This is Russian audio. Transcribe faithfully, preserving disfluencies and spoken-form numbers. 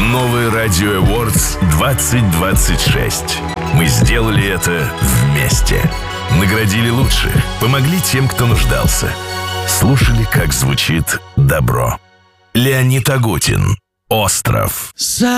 Новый Радио Awards двадцать двадцать шесть. Мы сделали это вместе. Наградили лучших, помогли тем, кто нуждался. Слушали, как звучит добро. Леонид Агутин. «Остров».